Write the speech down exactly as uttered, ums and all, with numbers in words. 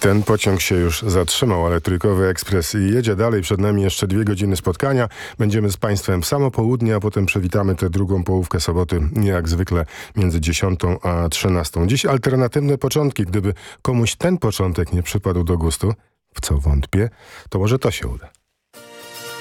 Ten pociąg się już zatrzymał, ale Trójkowy Ekspres jedzie dalej. Przed nami jeszcze dwie godziny spotkania. Będziemy z Państwem w samo południe, a potem przywitamy tę drugą połówkę soboty, jak zwykle między dziesiątą a trzynastą. Dziś alternatywne początki. Gdyby komuś ten początek nie przypadł do gustu, w co wątpię, to może to się uda.